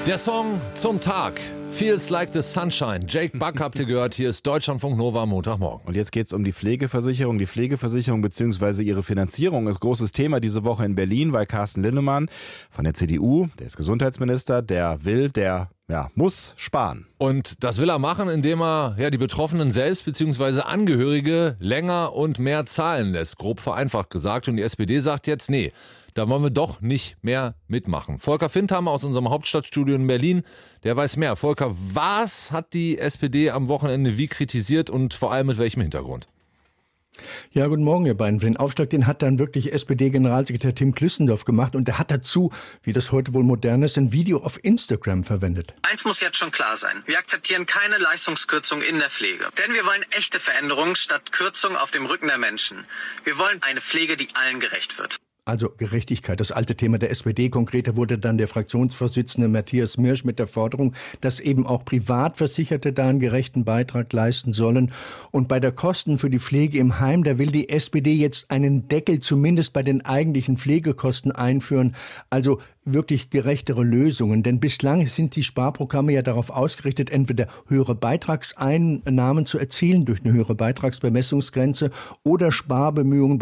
Der Song zum Tag. Feels like the sunshine. Jake Buck habt ihr gehört. Hier ist Deutschlandfunk Nova am Montagmorgen. Und jetzt geht's um die Pflegeversicherung. Die Pflegeversicherung bzw. ihre Finanzierung ist großes Thema diese Woche in Berlin, weil Carsten Linnemann von der CDU, der ist Gesundheitsminister, der muss sparen. Und das will er machen, indem er die Betroffenen selbst bzw. Angehörige länger und mehr zahlen lässt. Grob vereinfacht gesagt. Und die SPD sagt jetzt, nee, da wollen wir doch nicht mehr mitmachen. Volker Findhammer aus unserem Hauptstadtstudio in Berlin, der weiß mehr. Volker, was hat die SPD am Wochenende wie kritisiert und vor allem mit welchem Hintergrund? Ja, guten Morgen, ihr beiden. Den Aufschlag, den hat dann wirklich SPD-Generalsekretär Tim Klüssendorf gemacht und der hat dazu, wie das heute wohl modern ist, ein Video auf Instagram verwendet. Eins muss jetzt schon klar sein. Wir akzeptieren keine Leistungskürzung in der Pflege. Denn wir wollen echte Veränderungen statt Kürzung auf dem Rücken der Menschen. Wir wollen eine Pflege, die allen gerecht wird. Also Gerechtigkeit, das alte Thema der SPD. Konkreter wurde dann der Fraktionsvorsitzende Matthias Mirsch mit der Forderung, dass eben auch Privatversicherte da einen gerechten Beitrag leisten sollen. Und bei der Kosten für die Pflege im Heim, da will die SPD jetzt einen Deckel zumindest bei den eigentlichen Pflegekosten einführen. Also wirklich gerechtere Lösungen. Denn bislang sind die Sparprogramme ja darauf ausgerichtet, entweder höhere Beitragseinnahmen zu erzielen durch eine höhere Beitragsbemessungsgrenze oder Sparbemühungen